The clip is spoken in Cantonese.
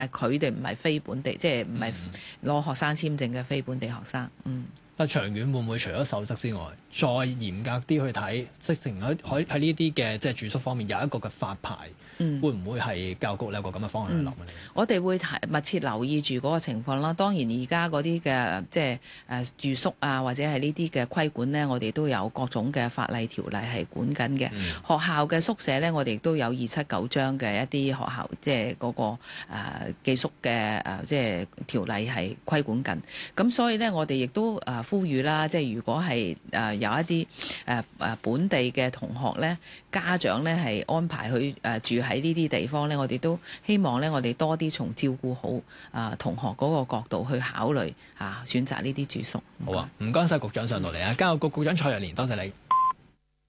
佢哋唔係非本地，即係唔係攞學生簽證嘅非本地學生。 但長遠會唔會除咗守則之外，再嚴格啲去睇，即係喺呢啲嘅即係住宿方面有一個嘅發牌，會唔會係教育局有個咁嘅方向去諗咧？ 我哋會密切留意住嗰個情況啦。當然而家嗰啲嘅即係住宿啊，或者係呢啲嘅規管呢，我哋都有各種嘅法例條例係管緊嘅。學校嘅宿舍呢，我哋亦都有279章嘅一啲學校即係嗰個寄宿嘅即係條例係規管緊。咁所以呢，我哋亦都呼籲啦，即係如果係有一啲本地嘅同學呢，家長呢係安排去住喺呢啲地方呢，我哋都希望呢，我哋多啲從照顧好同學嗰個角度去考慮選擇呢啲住宿。 好啊，唔該晒局長上到嚟啊，教育局局長蔡若蓮，多謝你。